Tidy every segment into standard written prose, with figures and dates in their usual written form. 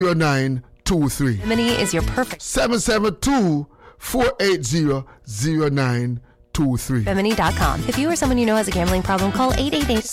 0923. Bimini is your perfect. 772-480-0923. Bimini.com. If you or someone you know has a gambling problem, call 888.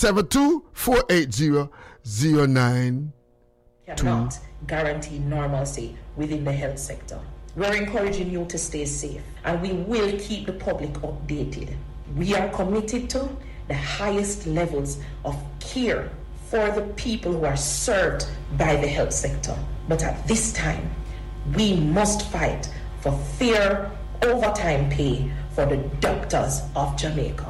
772-480-0923. Cannot guarantee normalcy within the health sector. We're encouraging you to stay safe, and we will keep the public updated. We are committed to the highest levels of care for the people who are served by the health sector. But at this time, we must fight for fair overtime pay for the doctors of Jamaica.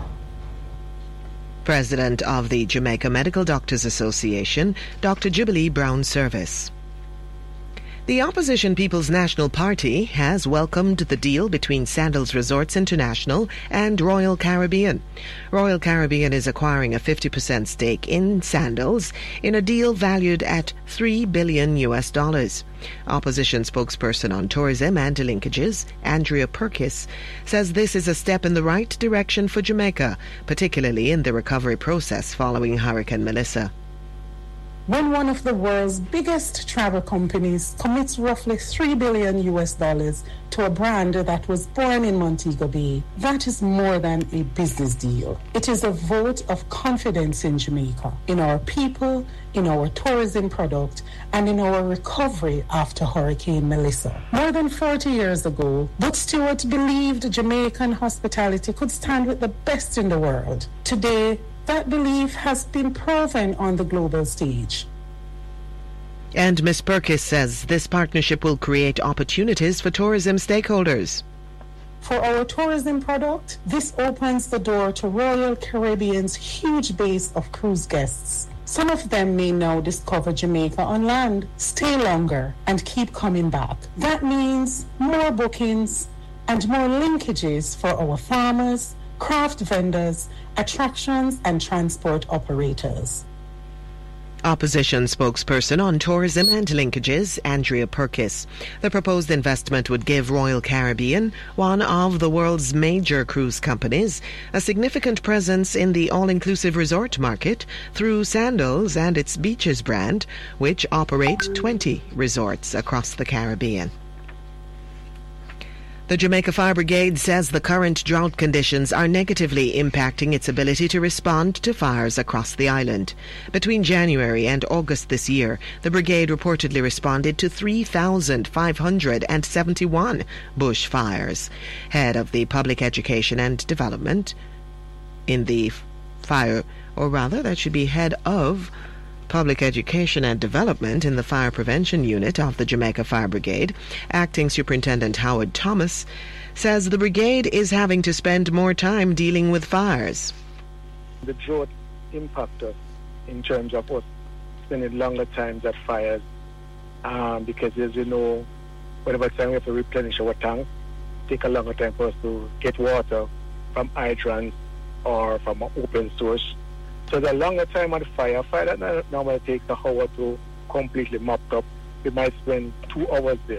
President of the Jamaica Medical Doctors Association, Dr. Jubilee Brown Service. The opposition People's National Party has welcomed the deal between Sandals Resorts International and Royal Caribbean. Royal Caribbean is acquiring a 50% stake in Sandals in a deal valued at $3 billion. Opposition spokesperson on tourism and linkages, Andrea Purkis, says this is a step in the right direction for Jamaica, particularly in the recovery process following Hurricane Melissa. When one of the world's biggest travel companies commits roughly $3 billion to a brand that was born in Montego Bay, that is more than a business deal. It is a vote of confidence in Jamaica, in our people, in our tourism product, and in our recovery after Hurricane Melissa. More than 40 years ago, Butch Stewart believed Jamaican hospitality could stand with the best in the world. Today, that belief has been proven on the global stage. And Ms. Purkis says this partnership will create opportunities for tourism stakeholders. For our tourism product, this opens the door to Royal Caribbean's huge base of cruise guests. Some of them may now discover Jamaica on land, stay longer, and keep coming back. That means more bookings and more linkages for our farmers, craft vendors, attractions and transport operators. Opposition spokesperson on tourism and linkages, Andrea Purkis. The proposed investment would give Royal Caribbean, one of the world's major cruise companies, a significant presence in the all-inclusive resort market through Sandals and its Beaches brand, which operate 20 resorts across the Caribbean. The Jamaica Fire Brigade says the current drought conditions are negatively impacting its ability to respond to fires across the island. Between January and August this year, the brigade reportedly responded to 3,571 bush fires. Head of the Public Education and Development in the fire, or rather, that should be head of Public Education and Development in the Fire Prevention Unit of the Jamaica Fire Brigade, Acting Superintendent Howard Thomas, says the brigade is having to spend more time dealing with fires. The drought impacts us in terms of us spending longer times at fires because, as you know, whenever time we have to replenish our tanks, take a longer time for us to get water from hydrants or from an open source. So the longer time on the fire that normally takes an hour to completely mop up, we might spend 2 hours there.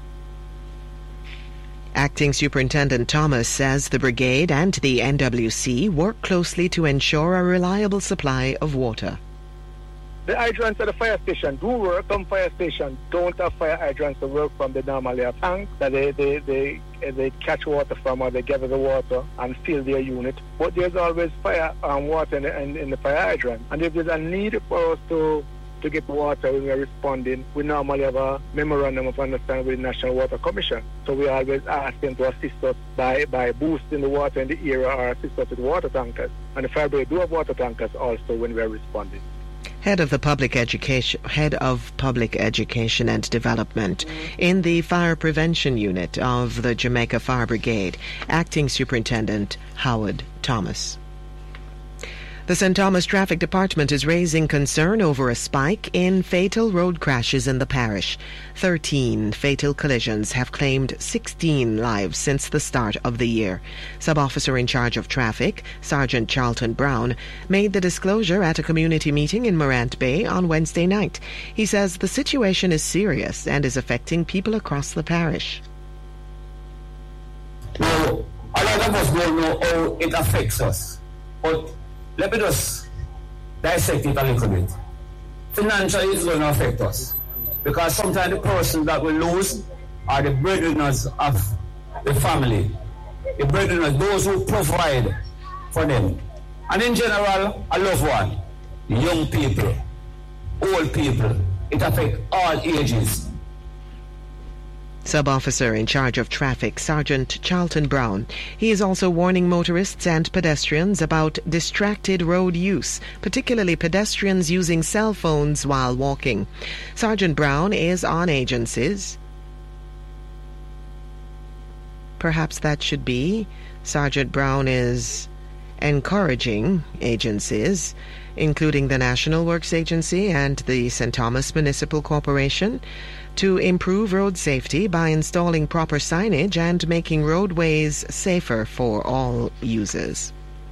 Acting Superintendent Thomas says the brigade and the NWC work closely to ensure a reliable supply of water. The hydrants at the fire station do work. Some fire stations don't have fire hydrants to work from. They normally have tanks that they catch water from, or they gather the water and fill their unit. But there's always fire water in the fire hydrant. And if there's a need for us to get water when we're responding, we normally have a memorandum of understanding with the National Water Commission. So we always ask them to assist us by boosting the water in the area or assist us with water tankers. And the fire brigade do have water tankers also when we're responding. Head of Public Education and Development in the Fire Prevention Unit of the Jamaica Fire Brigade, Acting Superintendent Howard Thomas. The St. Thomas Traffic Department is raising concern over a spike in fatal road crashes in the parish. 13 fatal collisions have claimed 16 lives since the start of the year. Sub-Officer in charge of traffic, Sergeant Charlton Brown, made the disclosure at a community meeting in Morant Bay on Wednesday night. He says the situation is serious and is affecting people across the parish. Now, a lot of us don't know how it affects us, but let me just dissect it a little bit. Financially, it's going to affect us. Because sometimes the person that we lose are the breadwinners of the family. The breadwinners, those who provide for them. And in general, a loved one, young people, old people, it affects all ages. Sub-Officer in charge of traffic, Sergeant Charlton Brown. He is also warning motorists and pedestrians about distracted road use, particularly pedestrians using cell phones while walking. Sergeant Brown is on agencies. Perhaps that should be. Sergeant Brown is encouraging agencies, including the National Works Agency and the St. Thomas Municipal Corporation, to improve road safety by installing proper signage and making roadways safer for all users.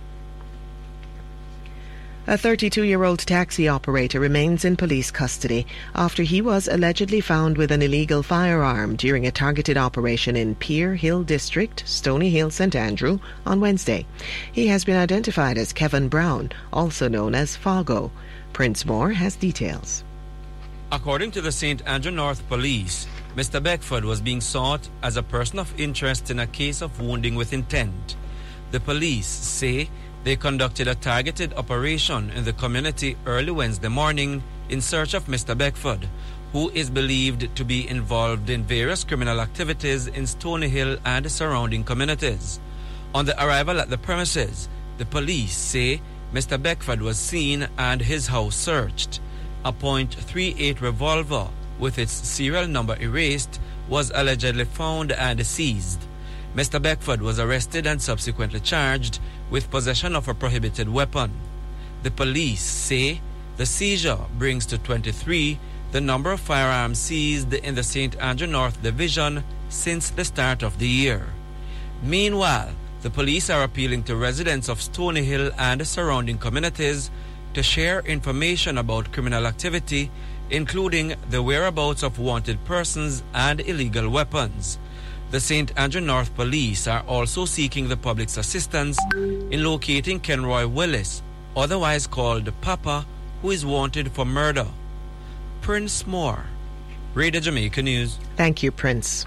A 32-year-old taxi operator remains in police custody after he was allegedly found with an illegal firearm during a targeted operation in Pier Hill District, Stony Hill, St. Andrew, on Wednesday. He has been identified as Kevin Brown, also known as Fargo. Prince Moore has details. According to the St. Andrew North Police, Mr. Beckford was being sought as a person of interest in a case of wounding with intent. The police say they conducted a targeted operation in the community early Wednesday morning in search of Mr. Beckford, who is believed to be involved in various criminal activities in Stony Hill and surrounding communities. On the arrival at the premises, the police say Mr. Beckford was seen and his house searched. A .38 revolver with its serial number erased was allegedly found and seized. Mr. Beckford was arrested and subsequently charged with possession of a prohibited weapon. The police say the seizure brings to 23 the number of firearms seized in the St. Andrew North Division since the start of the year. Meanwhile, the police are appealing to residents of Stony Hill and surrounding communities to share information about criminal activity, including the whereabouts of wanted persons and illegal weapons. The St. Andrew North Police are also seeking the public's assistance in locating Kenroy Willis, otherwise called Papa, who is wanted for murder. Prince Moore, Radio Jamaica News. Thank you, Prince.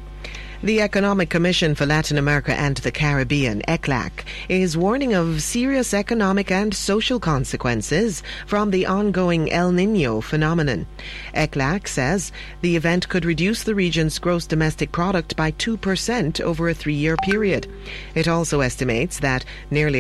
The Economic Commission for Latin America and the Caribbean, ECLAC, is warning of serious economic and social consequences from the ongoing El Niño phenomenon. ECLAC says the event could reduce the region's gross domestic product by 2% over a 3-year period. It also estimates that nearly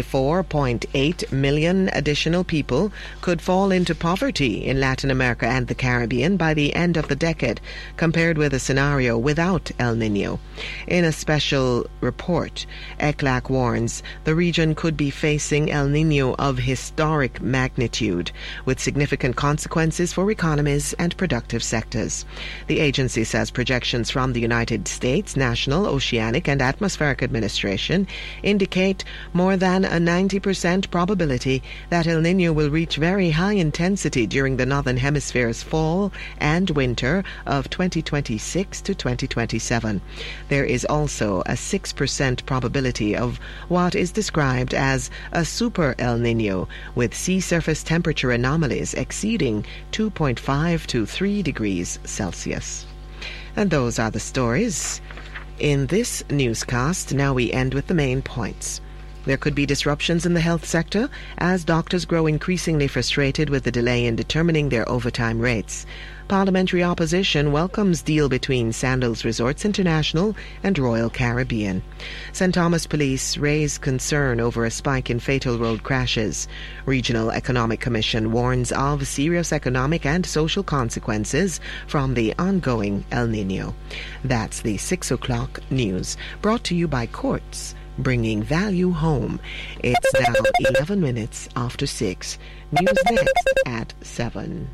4.8 million additional people could fall into poverty in Latin America and the Caribbean by the end of the decade, compared with a scenario without El Niño. In a special report, ECLAC warns the region could be facing El Niño of historic magnitude, with significant consequences for economies and productive sectors. The agency says projections from the United States National Oceanic and Atmospheric Administration indicate more than a 90% probability that El Niño will reach very high intensity during the Northern Hemisphere's fall and winter of 2026 to 2027. There is also a 6% probability of what is described as a super El Niño, with sea surface temperature anomalies exceeding 2.5 to 3 degrees Celsius. And those are the stories in this newscast. Now we end with the main points. There could be disruptions in the health sector as doctors grow increasingly frustrated with the delay in determining their overtime rates. Parliamentary opposition welcomes deal between Sandals Resorts International and Royal Caribbean. St. Thomas Police raise concern over a spike in fatal road crashes. Regional Economic Commission warns of serious economic and social consequences from the ongoing El Niño. That's the 6 o'clock news, brought to you by Courts, bringing value home. It's now 11 minutes after 6. News next at 7.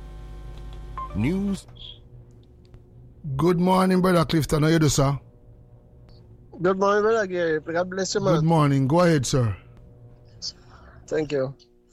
News. Good morning, Brother Clifton. How you do, sir? Good morning, Brother Gary. God bless you, man. Good morning. Go ahead, sir. Thank you.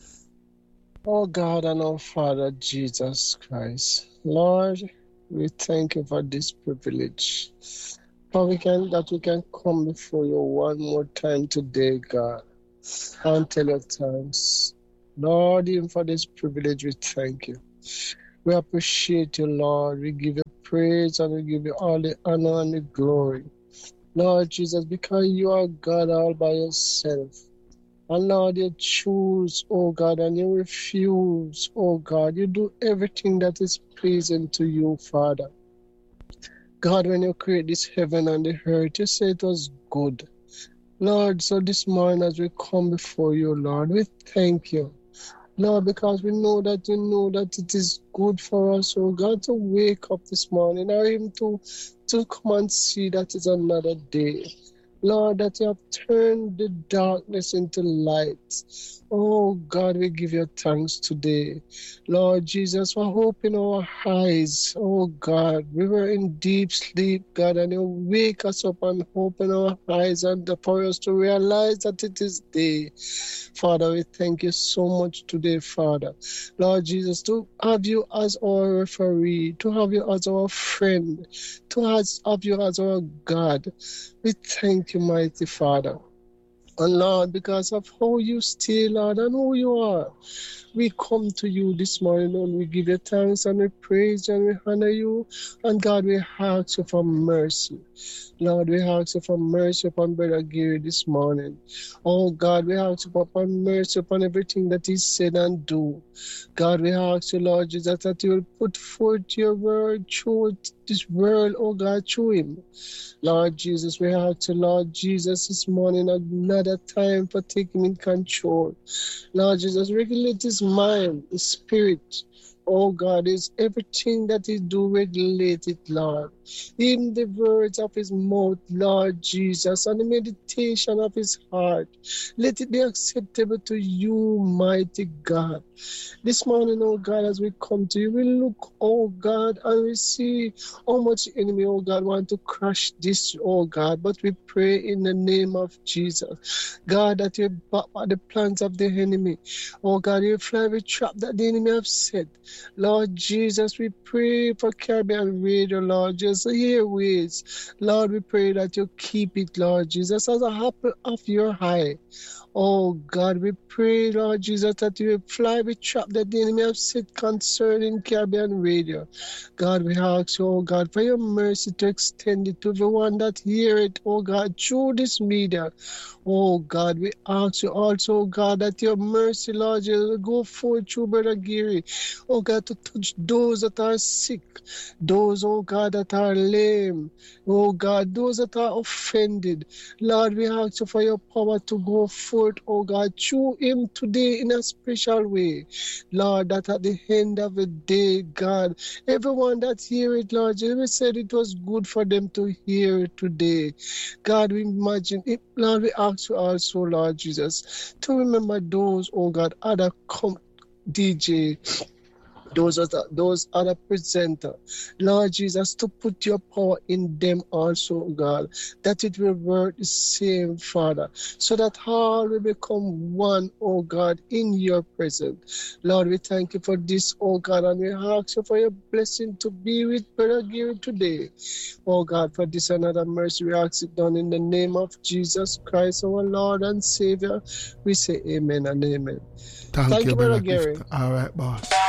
Oh God and our Father Jesus Christ, Lord, we thank you for this privilege. For we can come before you one more time today, God, and tell you thanks. Lord, even for this privilege, we thank you. We appreciate you, Lord. We give you praise and we give you all the honor and the glory. Lord Jesus, because you are God all by yourself. And Lord, you choose, oh God, and you refuse, oh God. You do everything that is pleasing to you, Father. God, when you create this heaven and the earth, you say it was good. Lord, so this morning as we come before you, Lord, we thank you. Lord, because we know that you know that it is good for us, oh God, to wake up this morning or even to come and see that it's another day. Lord, that you have turned the darkness into light. Oh God, we give you thanks today. Lord Jesus, for opening our eyes. Oh God, we were in deep sleep, God, and you wake us up and open our eyes and for us to realize that it is day. Father, we thank you so much today, Father. Lord Jesus, to have you as our referee, to have you as our friend, to have you as our God. We thank you, mighty Father. And Lord, because of how you stay, Lord, and who you are, we come to you this morning and we give you thanks and we praise you and we honor you. And God, we ask you for mercy. Lord, we ask you for mercy upon Brother Gary this morning. Oh God, we ask you for mercy upon everything that he said and do. God, we ask you, Lord Jesus, that you will put forth your word through this world, oh God, through him. Lord Jesus, we ask you, Lord Jesus, this morning another time for taking in control. Lord Jesus, regulate his mind, his spirit. Oh God, is everything that he do, regulate it, Lord. In the words of his mouth, Lord Jesus, and the meditation of his heart, let it be acceptable to you, mighty God. This morning, oh God, as we come to you, we look, oh God, and we see how much the enemy, oh God, want to crush this, oh God. But we pray in the name of Jesus, God, that you back the plans of the enemy. Oh God, you fly every trap that the enemy have set. Lord Jesus, we pray for Caribbean Radio, Lord Jesus, airways. Lord, we pray that you keep it, Lord Jesus, as a apple of your eye. Oh God, we pray, Lord Jesus, that you will fly the trap that the enemy have set concerning Caribbean Radio. God, we ask you, oh God, for your mercy to extend it to the one that hear it, oh God, through this media. Oh God, we ask you also, oh God, that your mercy, Lord Jesus, will go forth through Brother Gary. Oh God, to touch those that are sick, those, oh God, that are lame, oh God, those that are offended. Lord, we ask you for your power to go forth, oh God, through him today in a special way. Lord, that at the end of the day, God, everyone that hear it, Lord, you said it was good for them to hear it today. God, we imagine it. Lord, we ask you also, Lord Jesus, to remember those, oh God, other DJ, those other presenters, Lord Jesus, to put your power in them also, God, that it will work the same, Father, so that all will become one, oh God, in your presence. Lord, we thank you for this, oh God, and we ask you for your blessing to be with Brother Gary today. Oh God, for this another mercy, we ask it done in the name of Jesus Christ, our Lord and Savior. We say amen and amen. Thank you, Brother Gary. Gary. All right, boss.